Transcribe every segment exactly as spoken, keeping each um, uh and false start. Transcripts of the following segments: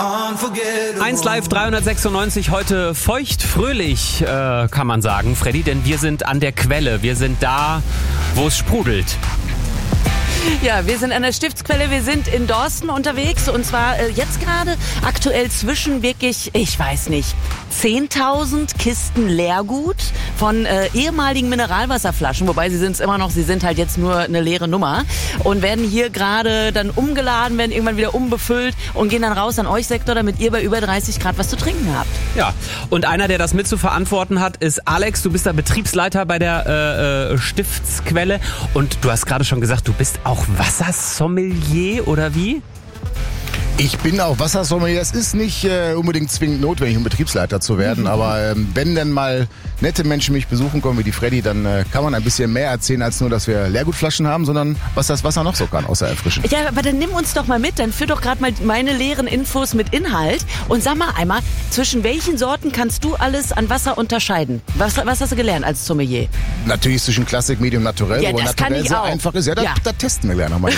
eins Live dreihundertsechsundneunzig, heute feucht fröhlich, äh, kann man sagen, Freddy, denn wir sind an der Quelle, wir sind da, wo es sprudelt. Ja, wir sind an der Stiftsquelle, wir sind in Dorsten unterwegs und zwar äh, jetzt gerade aktuell zwischen wirklich, ich weiß nicht, zehntausend Kisten Leergut von äh, ehemaligen Mineralwasserflaschen, wobei sie sind es immer noch, sie sind halt jetzt nur eine leere Nummer und werden hier gerade dann umgeladen, werden irgendwann wieder umbefüllt und gehen dann raus an euch Sektor, damit ihr bei über dreißig Grad was zu trinken habt. Ja, und einer, der das mit zu verantworten hat, ist Alex. Du bist der Betriebsleiter bei der äh, äh, Stiftsquelle und du hast gerade schon gesagt, du bist auch Wassersommelier oder wie? Ich bin auch Wassersommelier. Das ist nicht äh, unbedingt zwingend notwendig, um Betriebsleiter zu werden. Mhm. Aber ähm, wenn denn mal nette Menschen mich besuchen kommen, wie die Freddy, dann äh, kann man ein bisschen mehr erzählen, als nur, dass wir Leergutflaschen haben, sondern was das Wasser noch so kann, außer erfrischen. Ja, aber dann nimm uns doch mal mit. Dann führ doch gerade mal meine leeren Infos mit Inhalt. Und sag mal einmal, zwischen welchen Sorten kannst du alles an Wasser unterscheiden? Was, was hast du gelernt als Sommelier? Natürlich zwischen Klassik, Medium, Naturell. Ja, wo das Naturell kann ich sehr auch. einfach ist. Ja, da, Ja. da testen wir gleich nochmal.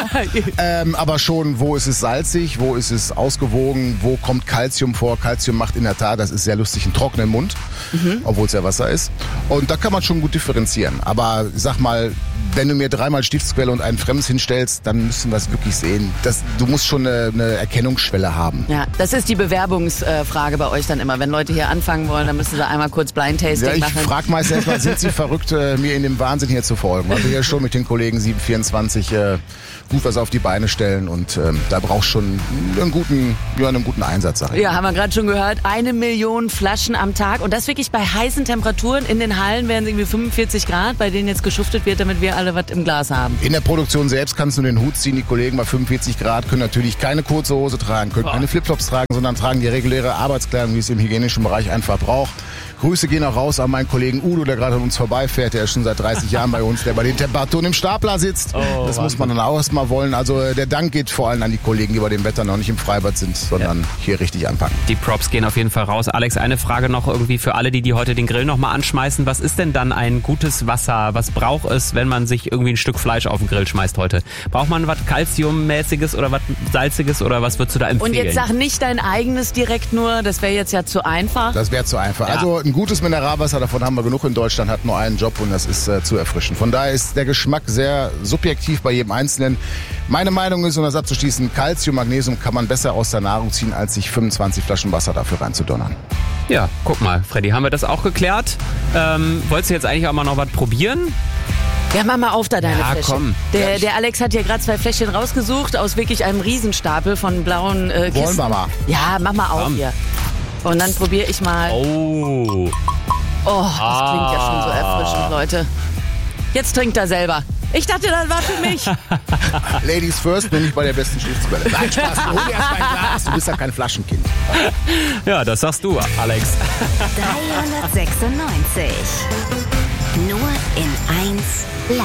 ähm, aber schon, wo ist es salzig, wo ist es ausgewogen, wo kommt Calcium vor. Calcium macht in der Tat, das ist sehr lustig, einen trockenen Mund, mhm. obwohl es ja Wasser ist. Und da kann man schon gut differenzieren. Aber sag mal, wenn du mir dreimal Stiftsquelle und ein Fremdes hinstellst, dann müssen wir es wirklich sehen. Das, du musst schon eine, eine Erkennungsschwelle haben. Ja, das ist die Bewerbungsfrage bei euch dann immer. Wenn Leute hier anfangen wollen, dann müssen sie einmal kurz Blind Tasting ja, ich machen. Ich frage meistens erstmal, sind sie verrückt, äh, mir in dem Wahnsinn hier zu folgen? Weil wir hier schon mit den Kollegen sieben vierundzwanzig äh, gut was auf die Beine stellen und ähm, da brauchst du schon einen guten, ja, einen guten Einsatz, sag ich. Ja, haben wir gerade schon gehört. Eine Million Flaschen am Tag und das wirklich bei heißen Temperaturen. In den Hallen werden es irgendwie fünfundvierzig Grad, bei denen jetzt geschuftet wird, damit wir alle was im Glas haben. In der Produktion selbst kannst du den Hut ziehen. Die Kollegen bei fünfundvierzig Grad können natürlich keine kurze Hose tragen, können keine Flipflops tragen, sondern tragen die reguläre Arbeitskleidung, wie es im hygienischen Bereich einfach braucht. Grüße gehen auch raus an meinen Kollegen Udo, der gerade an uns vorbeifährt. Der ist schon seit dreißig Jahren bei uns, der bei den Temperaturen im Stapler sitzt. Oh, das Wahnsinn. Muss man dann auch erstmal wollen. Also der Dank geht vor allem an die Kollegen, die bei dem Wetter noch nicht im Freibad sind, sondern ja. hier richtig anpacken. Die Props gehen auf jeden Fall raus. Alex, eine Frage noch irgendwie für alle, die, die heute den Grill nochmal anschmeißen. Was ist denn dann ein gutes Wasser? Was braucht es, wenn man sich irgendwie ein Stück Fleisch auf den Grill schmeißt heute? Braucht man was Calciummäßiges oder was Salziges oder was würdest du da empfehlen? Und jetzt sag nicht dein eigenes direkt nur, das wäre jetzt ja zu einfach. Das wäre zu einfach. Ja. Also ein gutes Mineralwasser, davon haben wir genug in Deutschland, hat nur einen Job und das ist äh, zu erfrischen. Von daher ist der Geschmack sehr subjektiv bei jedem Einzelnen. Meine Meinung ist, um das abzuschließen, Calcium, Magnesium kann man besser aus der Nahrung ziehen, als sich fünfundzwanzig Flaschen Wasser dafür reinzudonnern. Ja, guck mal, Freddy, haben wir das auch geklärt? Ähm, wolltest du jetzt eigentlich auch mal noch was probieren? Ja, mach mal auf da deine ja, Fläschchen. Komm. Der, der Alex hat hier gerade zwei Fläschchen rausgesucht aus wirklich einem Riesenstapel von blauen äh, Kisten. Wollen wir mal. Ja, mach mal auf Komm. hier. Und dann probiere ich mal. Oh. Oh, das Ah. klingt ja schon so erfrischend, Leute. Jetzt trinkt er selber. Ich dachte, das war für mich. Ladies first, bin ich bei der besten Stiftsquelle. Nein, Spaß, hol dir erst mein Glas, du bist ja kein Flaschenkind. Ja, das sagst du, Alex. dreihundertsechsundneunzig. Nur in eins